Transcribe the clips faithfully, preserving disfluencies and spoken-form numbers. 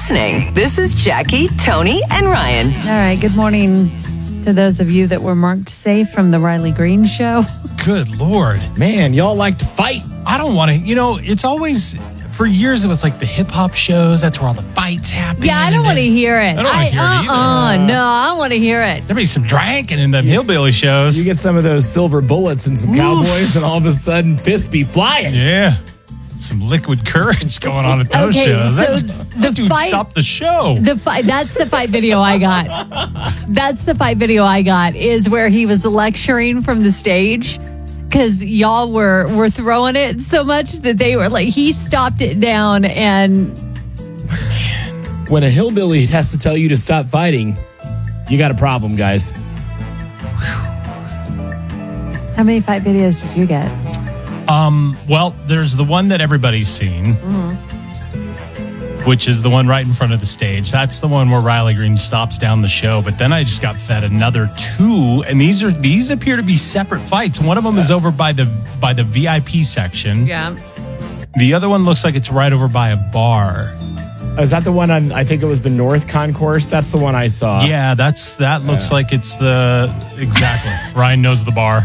listening. This is Jackie, Tony, and Ryan. All right, good morning to those of you that were marked safe from the Riley Green show. Good Lord. Man, y'all like to fight. I don't want to, you know, it's always, for years it was like the hip hop shows. That's where all the fights happen. Yeah, I don't want to hear it. I don't want to hear it either. Uh-uh, no, I don't want to hear it. There'd be some drinking in them hillbilly shows. You get some of those silver bullets and some Oof. cowboys, and all of a sudden fists be flying. Yeah. Some liquid courage going on at those Okay, shows. so that, the that dude fight- stopped the show. The fight, that's the fight video I got. That's the fight video I got is where he was lecturing from the stage because y'all were, were throwing it so much that they were like, he stopped it down and... When a hillbilly has to tell you to stop fighting, you got a problem, guys. How many fight videos did you get? Um, well, there's the one that everybody's seen, mm-hmm. which is the one right in front of the stage. That's the one where Riley Green stops down the show. But then I just got fed another two, and these are these appear to be separate fights. One of them is over by the by the V I P section. Yeah. The other one looks like it's right over by a bar. Is that the one on, I think it was the North Concourse? That's the one I saw. Yeah, that's that looks yeah. like it's the exactly. Ryan knows the bar.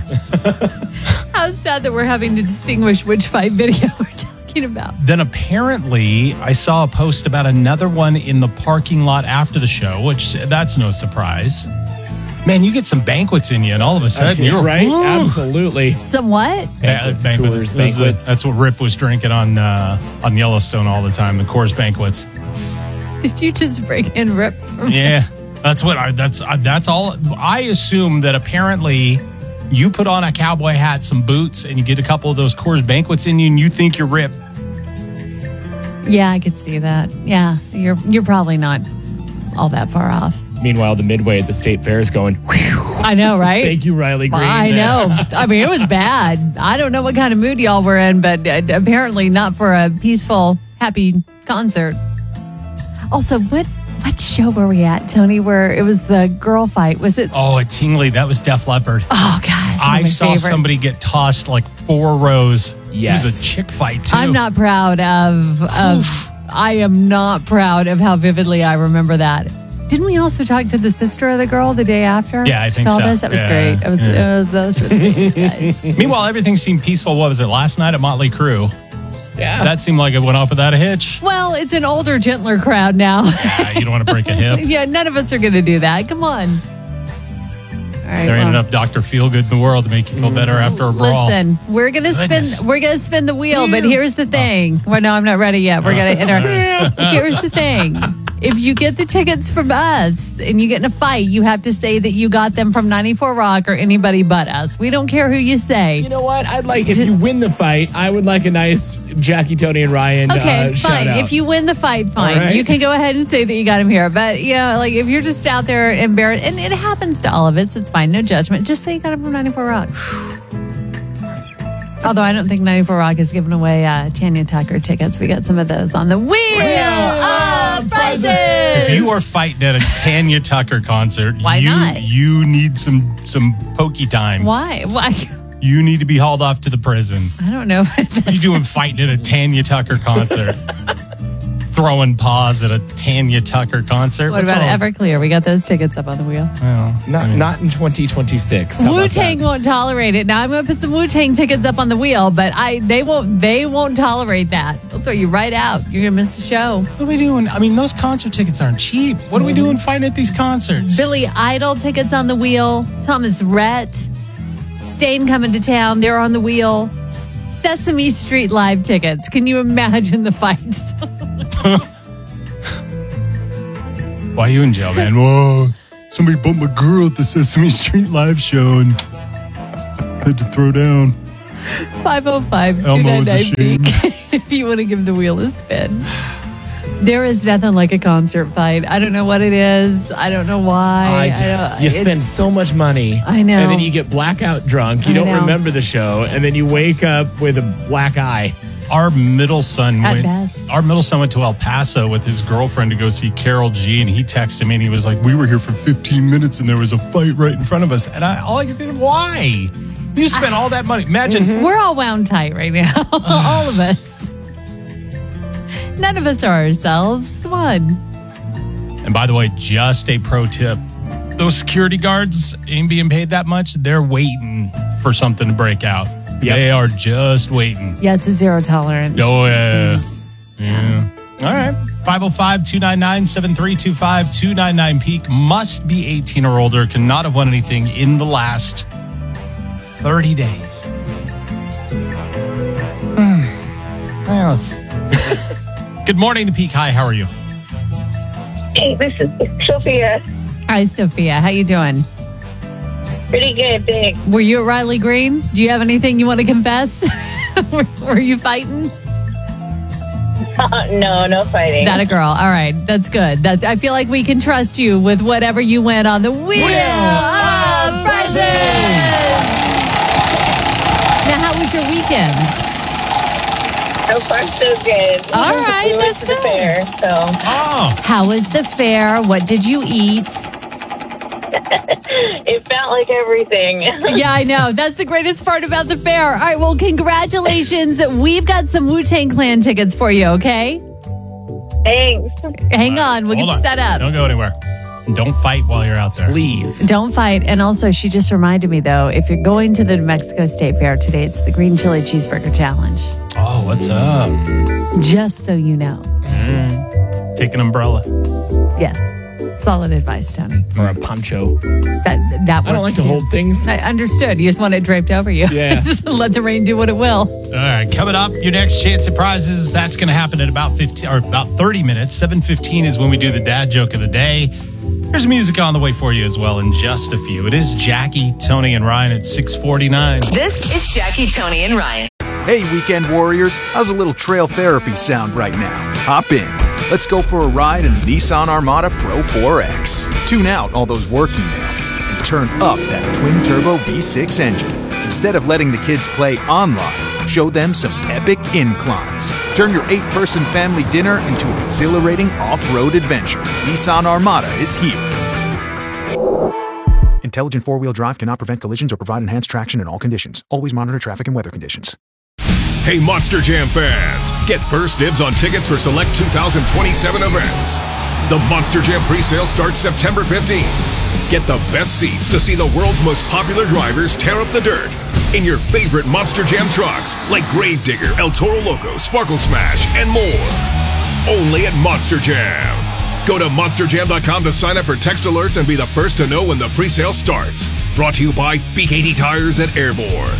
How sad that we're having to distinguish which fight video we're talking about. Then apparently I saw a post about another one in the parking lot after the show, which that's no surprise. Man, you get some banquets in you, and all of a sudden okay, you're right. Woo! Absolutely. Some what? Yeah, Banquet, banquets. tours, That's, banquets. that's what Rip was drinking on uh, on Yellowstone all the time. The Coors banquets. Did you just bring in Rip? From Yeah, that's what I. That's uh, that's all. I assume that apparently you put on a cowboy hat, some boots, and you get a couple of those Coors banquets in you, and you think you're Rip. Yeah, I could see that. Yeah, you're you're probably not all that far off. Meanwhile, the midway at the state fair is going, whew. I know, right? Thank you, Riley Green. I know. I mean, it was bad. I don't know what kind of mood y'all were in, but uh, apparently not for a peaceful, happy concert. Also, what what show were we at, Tony, where it was the girl fight? Was it? Oh, at Tingley, that was Def Leppard. Oh, gosh. I saw favorites. Somebody get tossed like four rows. Yes. It was a chick fight, too. I'm not proud of, of I am not proud of how vividly I remember that. Didn't we also talk to the sister of the girl the day after? Yeah, I think so. This? That was yeah. great. It was, yeah. it was those were the things, guys. Meanwhile, everything seemed peaceful. What was it, last night at Motley Crue? Yeah. That seemed like it went off without a hitch. Well, it's an older, gentler crowd now. Yeah, you don't want to break a hip. Yeah, none of us are going to do that. Come on. All right, there ain't well. enough Doctor Feelgood in the world to make you feel better after a brawl. Listen, we're gonna Goodness. spin. We're gonna spin the wheel, but here's the thing. Well, no, I'm not ready yet. We're gonna enter. Here's the thing. If you get the tickets from us and you get in a fight, you have to say that you got them from ninety-four Rock or anybody but us. We don't care who you say. You know what? I'd like, if you win the fight, I would like a nice Jackie, Tony, and Ryan Okay, uh, shout fine. out. If you win the fight, fine. All right. You can go ahead and say that you got him here. But, yeah, like if you're just out there embarrassed, and it happens to all of us, it's fine. No judgment. Just say you got him from ninety-four Rock. Although I don't think ninety-four Rock is giving away uh, Tanya Tucker tickets. We got some of those on the wheel, wheel of prizes. If you are fighting at a Tanya Tucker concert, Why you, not? you need some some pokey time. Why? Why? You need to be hauled off to the prison. I don't know. If What are that's you doing fighting at a Tanya Tucker concert? Throwing paws at a Tanya Tucker concert? What What's about all- Everclear? We got those tickets up on the wheel. Well, not, I mean, not in twenty twenty-six. How about Wu Tang that? won't tolerate it. Now I'm going to put some Wu Tang tickets up on the wheel, but I they won't they won't tolerate that. They'll throw you right out. You're going to miss the show. What are we doing? I mean, those concert tickets aren't cheap. What are we doing fighting at these concerts? Billy Idol tickets on the wheel. Thomas Rhett. Stain coming to town. They're on the wheel. Sesame Street live tickets. Can you imagine the fights? Why are you in jail, man? Whoa, somebody bumped my girl at the Sesame Street live show and had to throw down. five oh five, two Elmo nine was nine, ashamed. if you want to give the wheel a spin. There is nothing like a concert fight. I don't know what it is. I don't know why. I I d- don't- you it's- spend so much money. I know. And then you get blackout drunk. You I don't know. remember the show. And then you wake up with a black eye. Our middle son At went. best. Our middle son went to El Paso with his girlfriend to go see Carol G, and he texted me and he was like, "We were here for fifteen minutes and there was a fight right in front of us." And I all I could think, why? You spent all that money. Imagine. We're all wound tight right now. All of us. None of us are ourselves. Come on. And by the way, just a pro tip. Those security guards ain't being paid that much. They're waiting for something to break out. Yep. They are just waiting. Yeah, it's a zero tolerance. Oh, yeah. Yeah. All right. five oh five, two nine nine, seven three two five, two nine nine peak. Must be eighteen or older. Cannot have won anything in the last thirty days. Hmm. Well, let's- Good morning, the Peak. Hi, how are you? Hey, this is Sophia. Hi, Sophia. How you doing? Pretty good, thanks. Were you at Riley Green? Do you have anything you want to confess? were, were you fighting? Uh, no, no fighting. That a girl. All right. That's good. That's. I feel like we can trust you with whatever you win on the Wheel, Wheel of Prizes. Now, how was your weekend? So far, so good. All right, we went that's to good. the fair, so Oh, How was the fair? What did you eat? it felt like everything. Yeah, I know. That's the greatest part about the fair. All right, well, congratulations. We've got some Wu-Tang Clan tickets for you, okay? Thanks. Hang on. We'll hold get on. set up. Don't go anywhere. And don't fight while you're out there. Please. Don't fight. And also, she just reminded me, though, if you're going to the New Mexico State Fair today, it's the Green Chili Cheeseburger Challenge. Oh, what's up? Just so you know. Mm. Take an umbrella. Yes. Solid advice, Tony. Or a poncho. That that I don't like works to too. hold things. I understood. You just want it draped over you. Yeah. Just let the rain do what it will. All right, coming up, your next chance at prizes. That's going to happen in about fifteen or about thirty minutes. seven fifteen is when we do the dad joke of the day. There's music on the way for you as well in just a few. It is Jackie, Tony, and Ryan at six forty-nine. This is Jackie, Tony, and Ryan. Hey, weekend warriors, how's a little trail therapy sound right now? Hop in. Let's go for a ride in the Nissan Armada Pro four X. Tune out all those work emails and turn up that twin-turbo V six engine. Instead of letting the kids play online, show them some epic inclines. Turn your eight-person family dinner into an exhilarating off-road adventure. Nissan Armada is here. Intelligent four-wheel drive cannot prevent collisions or provide enhanced traction in all conditions. Always monitor traffic and weather conditions. Hey, Monster Jam fans! Get first dibs on tickets for select two thousand twenty-seven events. The Monster Jam presale starts September fifteenth. Get the best seats to see the world's most popular drivers tear up the dirt in your favorite Monster Jam trucks like Gravedigger, El Toro Loco, Sparkle Smash, and more. Only at Monster Jam. Go to monster jam dot com to sign up for text alerts and be the first to know when the presale starts. Brought to you by B K T Tires at Airborne.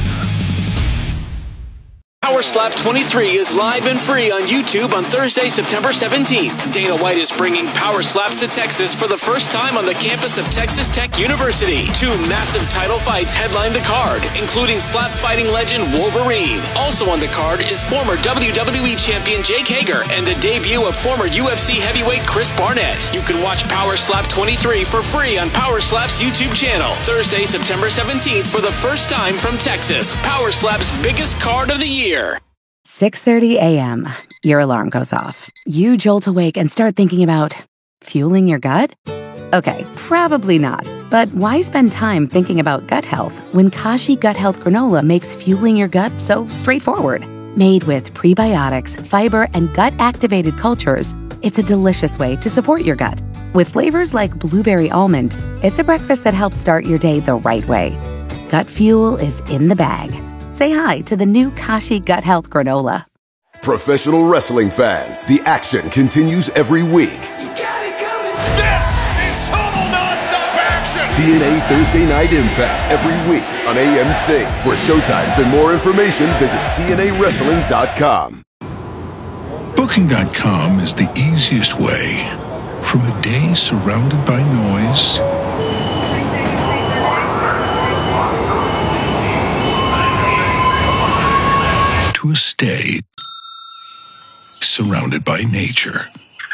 Power Slap twenty-three is live and free on YouTube on Thursday, September seventeenth. Dana White is bringing Power Slaps to Texas for the first time on the campus of Texas Tech University. Two massive title fights headline the card, including slap fighting legend Wolverine. Also on the card is former W W E champion Jake Hager and the debut of former U F C heavyweight Chris Barnett. You can watch Power Slap twenty-three for free on Power Slap's YouTube channel. Thursday, September seventeenth for the first time from Texas. Power Slap's biggest card of the year. six thirty a.m. Your alarm goes off. You jolt awake and start thinking about fueling your gut? Okay, probably not. But why spend time thinking about gut health when Kashi Gut Health Granola makes fueling your gut so straightforward? Made with prebiotics, fiber, and gut-activated cultures, it's a delicious way to support your gut. With flavors like blueberry almond, it's a breakfast that helps start your day the right way. Gut fuel is in the bag. Say hi to the new Kashi Gut Health Granola. Professional wrestling fans, the action continues every week. This is total nonstop action! T N A Thursday Night Impact every week on A M C. For showtimes and more information, visit T N A wrestling dot com. Booking dot com is the easiest way from a day surrounded by noise to a stay surrounded by nature.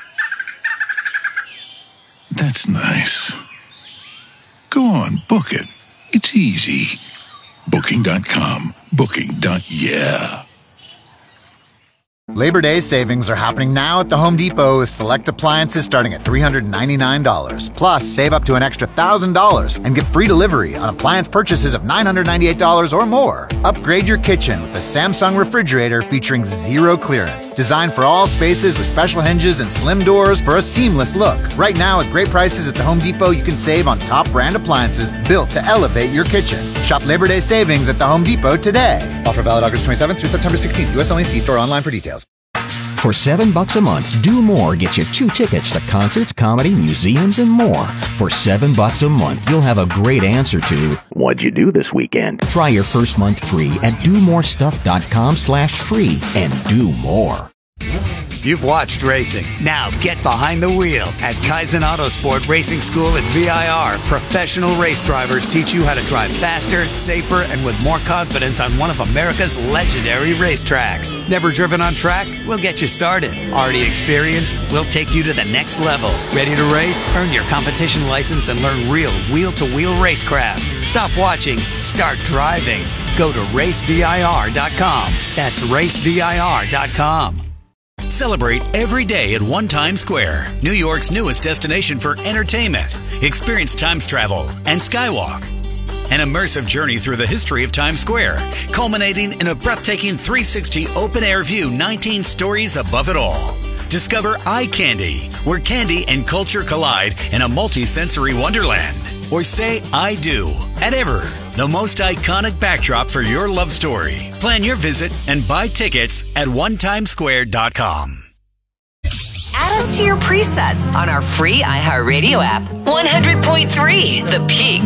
That's nice. Go on, book it. It's easy. Booking dot com. Booking. Yeah. Labor Day savings are happening now at the Home Depot with select appliances starting at three hundred ninety-nine dollars. Plus, save up to an extra one thousand dollars and get free delivery on appliance purchases of nine hundred ninety-eight dollars or more. Upgrade your kitchen with the Samsung refrigerator featuring zero clearance. Designed for all spaces with special hinges and slim doors for a seamless look. Right now, with great prices at the Home Depot, you can save on top brand appliances built to elevate your kitchen. Shop Labor Day savings at the Home Depot today. Offer valid August twenty-seventh through September sixteenth. U S only. See store online for details. For seven bucks a month, Do More gets you two tickets to concerts, comedy, museums, and more. For seven bucks a month, you'll have a great answer to what'd you do this weekend? Try your first month free at do more stuff dot com slash free and do more. You've watched racing. Now get behind the wheel at Kaizen Autosport Racing School at V I R. Professional race drivers teach you how to drive faster, safer, and with more confidence on one of America's legendary racetracks. Never driven on track? We'll get you started. Already experienced? We'll take you to the next level. Ready to race? Earn your competition license and learn real wheel-to-wheel racecraft. Stop watching. Start driving. Go to race V I R dot com. That's race V I R dot com. Celebrate every day at One Times Square, New York's newest destination for entertainment. Experience Times travel and Skywalk. An immersive journey through the history of Times Square, culminating in a breathtaking three sixty open-air view, nineteen stories above it all. Discover Eye Candy, where candy and culture collide in a multi-sensory wonderland. Or say I do at Ever, the most iconic backdrop for your love story. Plan your visit and buy tickets at one times square dot com. Add us to your presets on our free iHeartRadio app. one hundred point three, The Peak.